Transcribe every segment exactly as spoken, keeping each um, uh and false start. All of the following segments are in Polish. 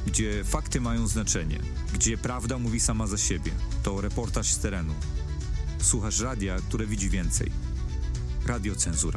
gdzie fakty mają znaczenie, gdzie prawda mówi sama za siebie. To reportaż z terenu. Słuchasz radia, które widzi więcej. Radio Cenzura.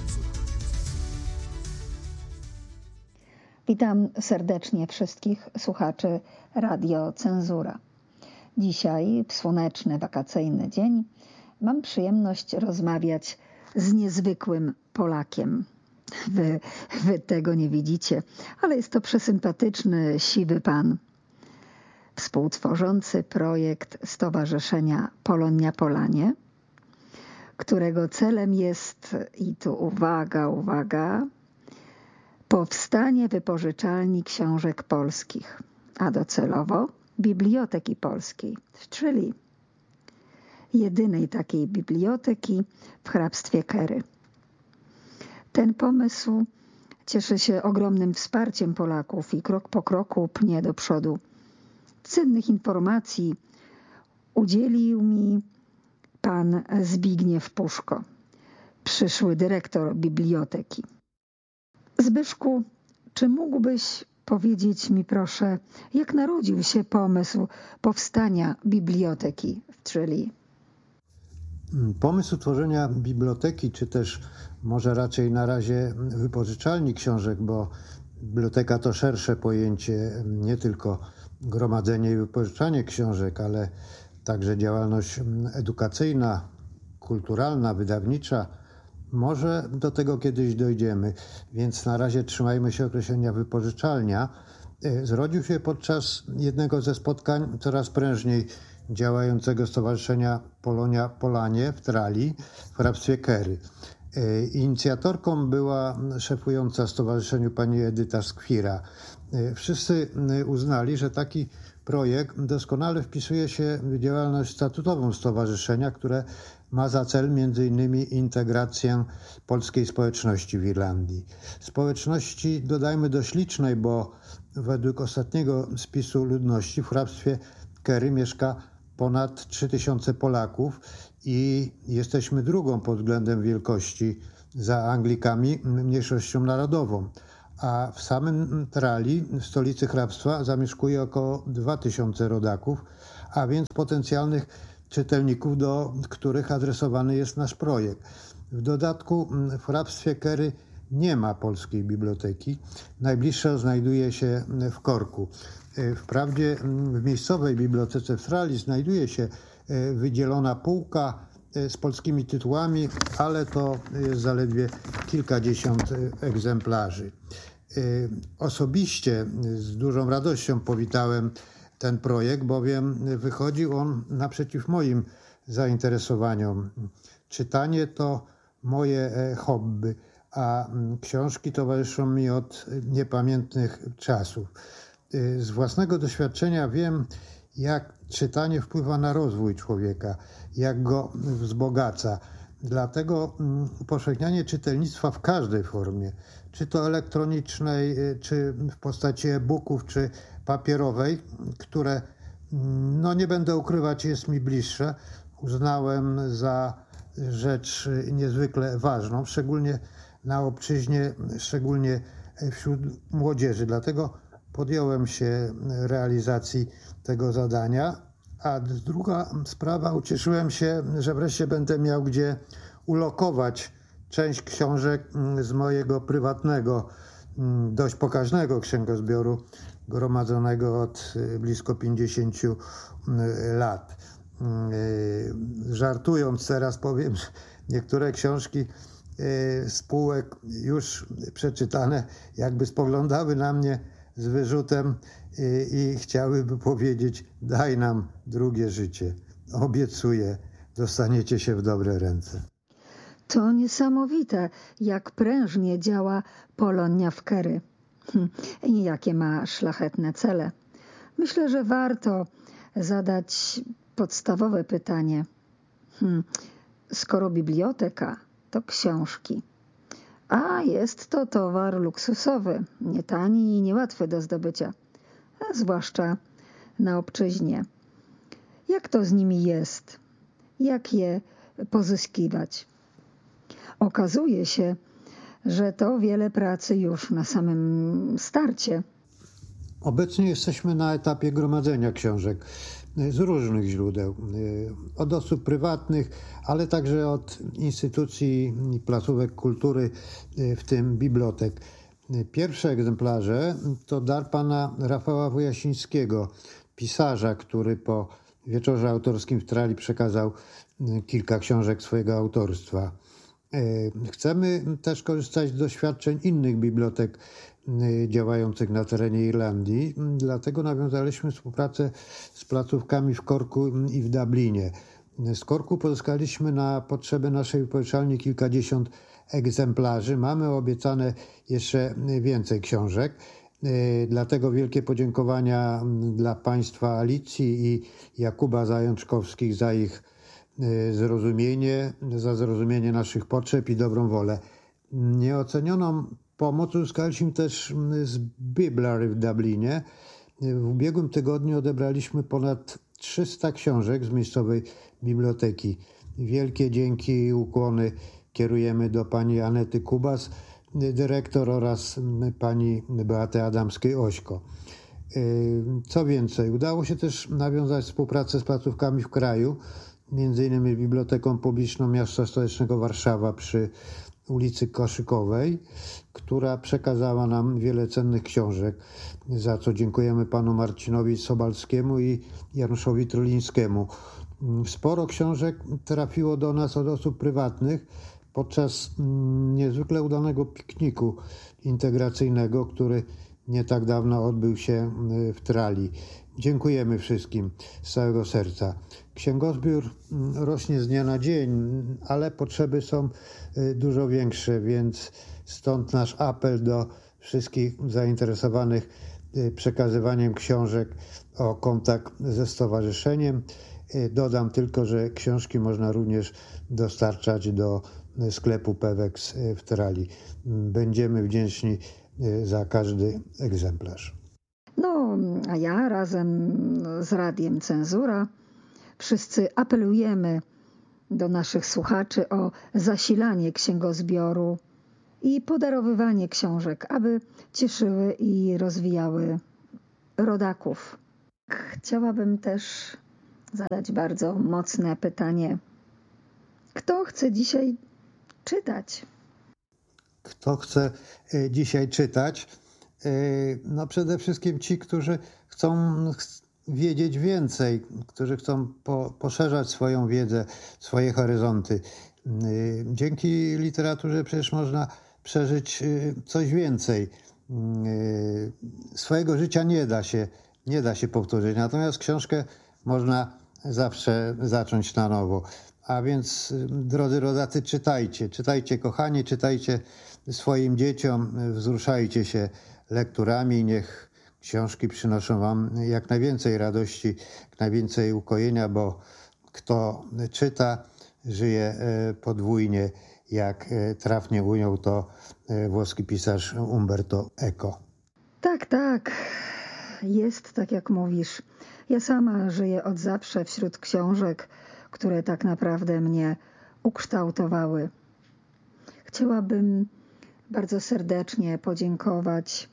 Witam serdecznie wszystkich słuchaczy Radio Cenzura. Dzisiaj, w słoneczny, wakacyjny dzień, mam przyjemność rozmawiać z niezwykłym Polakiem. Wy, wy tego nie widzicie, ale jest to przesympatyczny, siwy pan, współtworzący projekt Stowarzyszenia Polonia Polanie, którego celem jest, i tu uwaga, uwaga, powstanie wypożyczalni książek polskich, a docelowo Biblioteki Polskiej, czyli jedynej takiej biblioteki w hrabstwie Kery. Ten pomysł cieszy się ogromnym wsparciem Polaków i krok po kroku pnie do przodu. Cennych informacji udzielił mi pan Zbigniew Puszko, przyszły dyrektor biblioteki. Zbyszku, czy mógłbyś powiedzieć mi proszę, jak narodził się pomysł powstania biblioteki w Trzyli? Pomysł utworzenia biblioteki, czy też może raczej na razie wypożyczalni książek, bo biblioteka to szersze pojęcie, nie tylko gromadzenie i wypożyczanie książek, ale także działalność edukacyjna, kulturalna, wydawnicza. Może do tego kiedyś dojdziemy, więc na razie trzymajmy się określenia wypożyczalnia. Zrodził się podczas jednego ze spotkań coraz prężniej działającego Stowarzyszenia Polonia Polanie w Trali w hrabstwie Kery. Inicjatorką była szefująca stowarzyszeniu pani Edyta Skwira. Wszyscy uznali, że taki projekt doskonale wpisuje się w działalność statutową stowarzyszenia, które ma za cel między innymi integrację polskiej społeczności w Irlandii. Społeczności, dodajmy, dość licznej, bo według ostatniego spisu ludności w hrabstwie Kery mieszka ponad trzy tysiące Polaków i jesteśmy drugą pod względem wielkości za Anglikami mniejszością narodową. A w samym Trali, w stolicy hrabstwa, zamieszkuje około dwa tysiące rodaków, a więc potencjalnych czytelników, do których adresowany jest nasz projekt. W dodatku w hrabstwie Kery nie ma polskiej biblioteki. Najbliższa znajduje się w Corku. Wprawdzie w miejscowej bibliotece w Trali znajduje się wydzielona półka z polskimi tytułami, ale to jest zaledwie kilkadziesiąt egzemplarzy. Osobiście z dużą radością powitałem ten projekt, bowiem wychodził on naprzeciw moim zainteresowaniom. Czytanie to moje hobby, a książki towarzyszą mi od niepamiętnych czasów. Z własnego doświadczenia wiem, jak czytanie wpływa na rozwój człowieka, jak go wzbogaca. Dlatego upowszechnianie czytelnictwa w każdej formie, czy to elektronicznej, czy w postaci e-booków, czy papierowej, które, no nie będę ukrywać, jest mi bliższe, uznałem za rzecz niezwykle ważną, szczególnie na obczyźnie, szczególnie wśród młodzieży. Dlatego podjąłem się realizacji tego zadania. A druga sprawa, ucieszyłem się, że wreszcie będę miał gdzie ulokować część książek z mojego prywatnego, dość pokaźnego księgozbioru gromadzonego od blisko pięćdziesięciu lat. Żartując teraz powiem, że niektóre książki spółek już przeczytane jakby spoglądały na mnie z wyrzutem i, i chciałyby powiedzieć: daj nam drugie życie. Obiecuję, dostaniecie się w dobre ręce. To niesamowite, jak prężnie działa Polonia w Kery i jakie ma szlachetne cele. Myślę, że warto zadać podstawowe pytanie. Hmm, skoro biblioteka to książki, a jest to towar luksusowy, nie tani i niełatwy do zdobycia, a zwłaszcza na obczyźnie. Jak to z nimi jest? Jak je pozyskiwać? Okazuje się, że to wiele pracy już na samym starcie. Obecnie jesteśmy na etapie gromadzenia książek z różnych źródeł, od osób prywatnych, ale także od instytucji i placówek kultury, w tym bibliotek. Pierwsze egzemplarze to dar pana Rafała Wojasińskiego, pisarza, który po wieczorze autorskim w Trali przekazał kilka książek swojego autorstwa. Chcemy też korzystać z doświadczeń innych bibliotek działających na terenie Irlandii, dlatego nawiązaliśmy współpracę z placówkami w Corku i w Dublinie. Z Corku pozyskaliśmy na potrzeby naszej wypożyczalni kilkadziesiąt egzemplarzy. Mamy obiecane jeszcze więcej książek. Dlatego wielkie podziękowania dla państwa Alicji i Jakuba Zajączkowskich za ich zrozumienie, za zrozumienie naszych potrzeb i dobrą wolę. Nieocenioną pomoc uzyskaliśmy też z Biblary w Dublinie. W ubiegłym tygodniu odebraliśmy ponad trzysta książek z miejscowej biblioteki. Wielkie dzięki i ukłony kierujemy do pani Anety Kubas, dyrektor, oraz pani Beaty Adamskiej-Ośko. Co więcej, udało się też nawiązać współpracę z placówkami w kraju, między innymi Biblioteką Publiczną Miasta Stołecznego Warszawa przy ulicy Koszykowej, która przekazała nam wiele cennych książek, za co dziękujemy panu Marcinowi Sobalskiemu i Januszowi Trulińskiemu. Sporo książek trafiło do nas od osób prywatnych podczas niezwykle udanego pikniku integracyjnego, który nie tak dawno odbył się w Trali. Dziękujemy wszystkim z całego serca. Księgozbiór rośnie z dnia na dzień, ale potrzeby są dużo większe, więc stąd nasz apel do wszystkich zainteresowanych przekazywaniem książek o kontakt ze stowarzyszeniem. Dodam tylko, że książki można również dostarczać do sklepu Pewex w Trali. Będziemy wdzięczni za każdy egzemplarz. No, a ja razem z Radiem Cenzura wszyscy apelujemy do naszych słuchaczy o zasilanie księgozbioru i podarowywanie książek, aby cieszyły i rozwijały rodaków. Chciałabym też zadać bardzo mocne pytanie. Kto chce dzisiaj czytać? Kto chce dzisiaj czytać? No przede wszystkim ci, którzy chcą wiedzieć więcej, którzy chcą po, poszerzać swoją wiedzę, swoje horyzonty. Dzięki literaturze przecież można przeżyć coś więcej. Swojego życia nie da się, nie da się powtórzyć, natomiast książkę można zawsze zacząć na nowo. A więc, drodzy rodacy, czytajcie, czytajcie kochani, czytajcie swoim dzieciom, wzruszajcie się lekturami, niech książki przynoszą wam jak najwięcej radości, jak najwięcej ukojenia, bo kto czyta, żyje podwójnie, jak trafnie ujął to włoski pisarz Umberto Eco. Tak, tak, jest tak jak mówisz. Ja sama żyję od zawsze wśród książek, które tak naprawdę mnie ukształtowały. Chciałabym bardzo serdecznie podziękować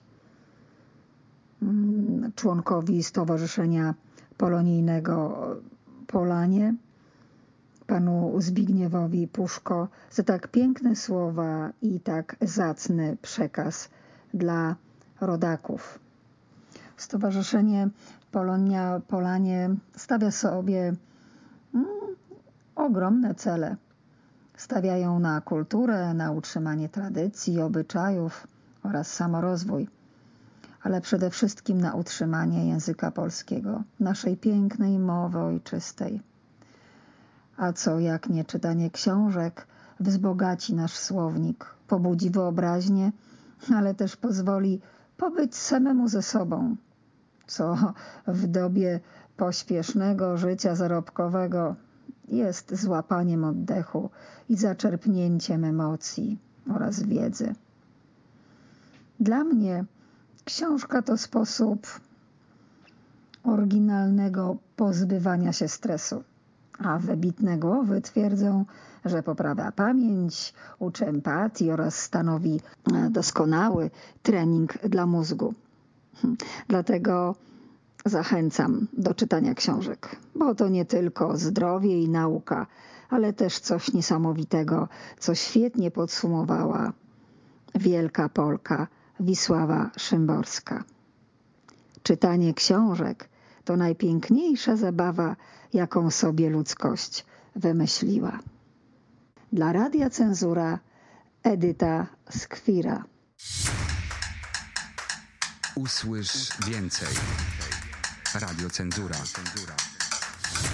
członkowi Stowarzyszenia Polonijnego Polanie, panu Zbigniewowi Puszko, za tak piękne słowa i tak zacny przekaz dla rodaków. Stowarzyszenie Polonia Polanie stawia sobie mm, ogromne cele. Stawiają na kulturę, na utrzymanie tradycji, obyczajów oraz samorozwój, ale przede wszystkim na utrzymanie języka polskiego, naszej pięknej mowy ojczystej. A co jak nie czytanie książek wzbogaci nasz słownik, pobudzi wyobraźnię, ale też pozwoli pobyć samemu ze sobą, co w dobie pośpiesznego życia zarobkowego jest złapaniem oddechu i zaczerpnięciem emocji oraz wiedzy. Dla mnie książka to sposób oryginalnego pozbywania się stresu, a wybitne głowy twierdzą, że poprawia pamięć, uczy empatii oraz stanowi doskonały trening dla mózgu. Dlatego zachęcam do czytania książek, bo to nie tylko zdrowie i nauka, ale też coś niesamowitego, co świetnie podsumowała wielka Polka Wisława Szymborska. Czytanie książek to najpiękniejsza zabawa, jaką sobie ludzkość wymyśliła. Dla Radia Cenzura Edyta Skwira. Usłysz więcej. Radio Cenzura.